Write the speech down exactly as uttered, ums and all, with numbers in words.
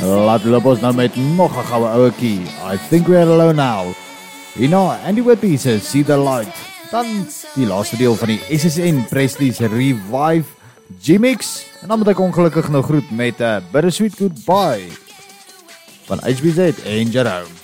Laat loop ons nou met nog 'n goue ouetjie. I think we're alone now. Hierna, Andy Whippy se See the Light. Dan die laaste deel van die S S N Presley's Revive G-Mix. En dan moet ek ongelukkig nou groet met 'n bittersweet goodbye van H B Z en Jerome.